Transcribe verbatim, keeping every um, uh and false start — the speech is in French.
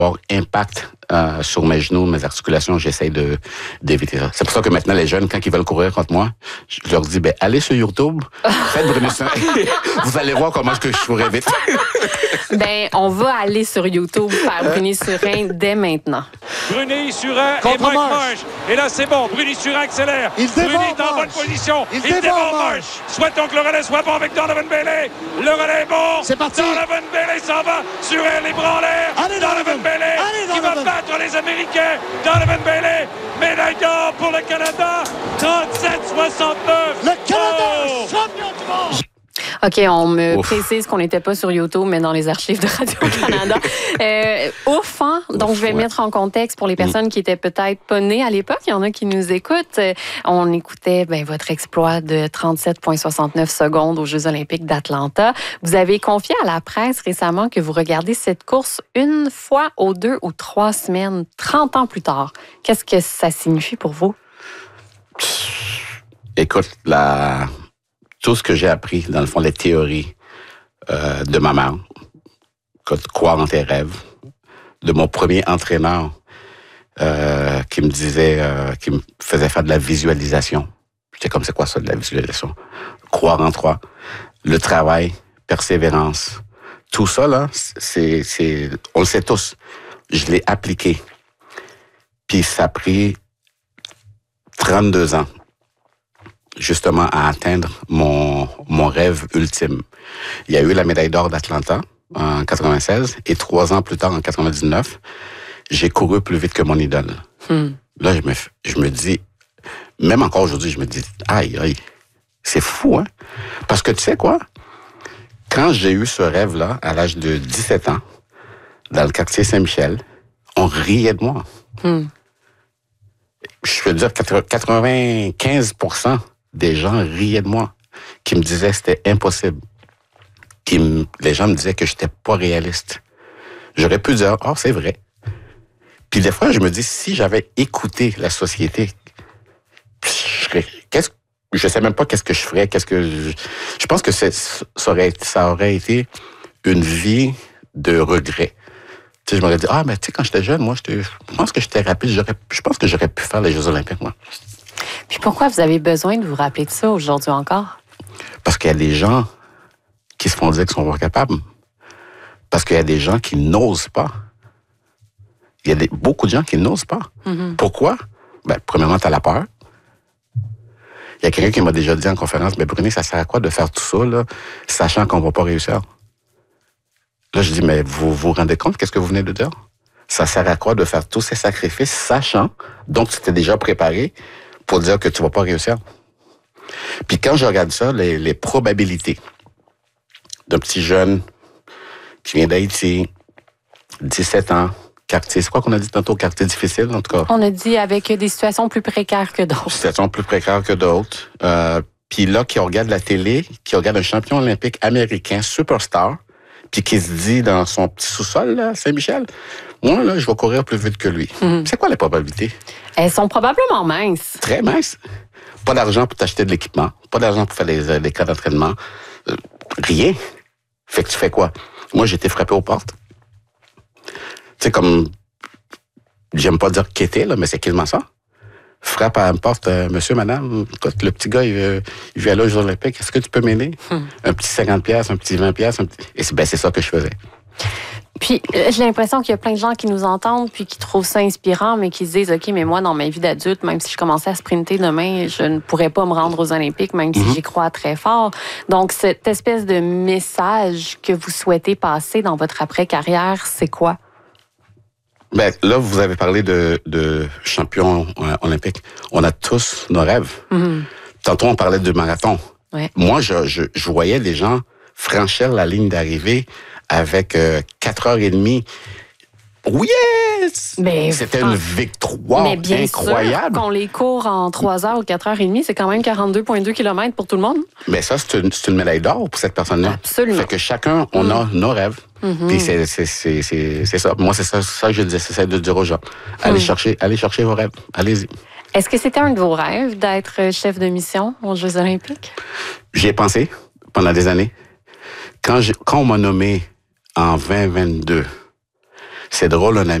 avoir impact euh, sur mes genoux, mes articulations, j'essaie de d'éviter ça. C'est pour ça que maintenant, les jeunes, quand ils veulent courir contre moi, je leur dis, ben allez sur YouTube, faites Bruni Surin, vous allez voir comment est-ce que je courais vite. Ben, on va aller sur YouTube faire Bruni Surin dès maintenant. Bruni Surin et Mike Marsh. Et là, c'est bon. Bruni Surin accélère. Il Bruni dévore est en bonne Marsh. position. Il, Il dévore dévore Marsh. Marsh. Souhaitons que le relais soit bon avec Donovan Bailey. Le relais est bon. C'est parti. Donovan Bailey s'en va. Surin les bras en l'air. Allez, Donovan, Donovan. Bailey Allez, qui Donovan. va battre les Américains. Donovan Bailey. Médaille d'or pour le Canada. trente-sept soixante-neuf. Le Canada, Oh! champion du monde. OK, on me Ouf. précise qu'on n'était pas sur YouTube, mais dans les archives de Radio-Canada. euh, ouf, hein? Donc, Ouf, je vais ouais. mettre en contexte pour les personnes qui étaient peut-être pas nées à l'époque. Il y en a qui nous écoutent. Euh, On écoutait ben, votre exploit de trente-sept virgule soixante-neuf secondes aux Jeux olympiques d'Atlanta. Vous avez confié à la presse récemment que vous regardez cette course une fois aux deux ou trois semaines, trente ans plus tard. Qu'est-ce que ça signifie pour vous? Écoute, la... tout ce que j'ai appris, dans le fond, les théories euh, de ma mère, écoute, croire en tes rêves, de mon premier entraîneur euh, qui me disait, euh, qui me faisait faire de la visualisation. J'étais comme, c'est quoi ça, de la visualisation? Croire en toi, le travail, persévérance. Tout ça, là, c'est, c'est, on le sait tous. Je l'ai appliqué. Puis ça a pris trente-deux ans, justement, à atteindre mon, mon rêve ultime. Il y a eu la médaille d'or d'Atlanta en quatre-vingt-seize et trois ans plus tard, en quatre-vingt-dix-neuf, j'ai couru plus vite que mon idole. Hmm. Là, je me, je me dis, même encore aujourd'hui, je me dis, aïe, aïe, c'est fou, hein? Parce que tu sais quoi? Quand j'ai eu ce rêve-là, à l'âge de dix-sept ans, dans le quartier Saint-Michel, on riait de moi. Hmm. Je veux dire, quatre-vingt-quinze pour cent des gens riaient de moi, qui me disaient que c'était impossible. Qui me, les gens me disaient que j'étais pas réaliste. J'aurais pu dire, oh, c'est vrai. Puis des fois, je me dis, si j'avais écouté la société, je serais, qu'est-ce, je sais même pas qu'est-ce que je ferais, qu'est-ce que je, je pense que c'est, ça aurait, ça aurait été une vie de regret. Tu sais, je m'aurais dit, ah, mais tu sais, quand j'étais jeune, moi, j'étais, je pense que j'étais rapide, j'aurais, je pense que j'aurais pu faire les Jeux olympiques, moi. Puis pourquoi vous avez besoin de vous rappeler de ça aujourd'hui encore? Parce qu'il y a des gens qui se font dire qu'ils sont pas capables. Parce qu'il y a des gens qui n'osent pas. Il y a des, beaucoup de gens qui n'osent pas. Mm-hmm. Pourquoi? Ben, premièrement, tu as la peur. Il y a quelqu'un qui m'a déjà dit en conférence, mais Bruni, ça sert à quoi de faire tout ça, là, sachant qu'on va pas réussir? Là, je dis, mais vous vous rendez compte, qu'est-ce que vous venez de dire? Ça sert à quoi de faire tous ces sacrifices, sachant, donc tu t'es déjà préparé pour dire que tu vas pas réussir? Puis quand je regarde ça, les, les probabilités d'un petit jeune qui vient d'Haïti, dix-sept ans, quartier, c'est quoi qu'on a dit tantôt, quartier difficile, en tout cas? On a dit avec des situations plus précaires que d'autres. Situations plus précaires que d'autres. Euh, puis là, qui regarde la télé, qui regarde un champion olympique américain, superstar, puis qui se dit dans son petit sous-sol, là, Saint-Michel, moi, là, je vais courir plus vite que lui. Mm-hmm. C'est quoi les probabilités? Elles sont probablement minces. Très minces. Pas d'argent pour t'acheter de l'équipement, pas d'argent pour faire des, des cas d'entraînement, euh, rien. Fait que tu fais quoi? Moi, j'ai été frappé aux portes. Tu sais, comme, j'aime pas dire quêter, là, mais c'est quasiment ça. Frappe à une porte, euh, monsieur, madame, écoute, le petit gars, il veut, il veut aller aux Jeux olympiques, est-ce que tu peux m'aider? Hmm. Un petit cinquante piastres, un petit vingt piastres, un petit... Et c'est, ben, c'est ça que je faisais. Puis, j'ai l'impression qu'il y a plein de gens qui nous entendent puis qui trouvent ça inspirant, mais qui se disent, OK, mais moi, dans ma vie d'adulte, même si je commençais à sprinter demain, je ne pourrais pas me rendre aux Olympiques, même si mm-hmm. j'y crois très fort. Donc, cette espèce de message que vous souhaitez passer dans votre après-carrière, c'est quoi? Ben, là, vous avez parlé de, de champion euh, olympique. On a tous nos rêves. Mm-hmm. Tantôt, on parlait de marathon. Ouais. Moi, je, je, je voyais des gens franchir la ligne d'arrivée avec euh, quatre heures trente. Oh yes! Mais C'était fran... une victoire mais bien incroyable. Sûr qu'on les court en trois heures ou quatre heures trente, c'est quand même quarante-deux virgule deux kilomètres pour tout le monde. Mais ça, c'est une, c'est une médaille d'or pour cette personne-là. Absolument. Fait que chacun, on mm. a nos rêves. Mm-hmm. Puis c'est, c'est, c'est, c'est, c'est ça. Moi, c'est ça, ça que je disais, c'est ça de dire aux gens. Allez mm. chercher, allez chercher vos rêves. Allez-y. Est-ce que c'était un de vos rêves d'être chef de mission aux Jeux olympiques? J'y ai pensé pendant des années. Quand, j'ai, quand on m'a nommé en vingt vingt-deux, C'est drôle, un ami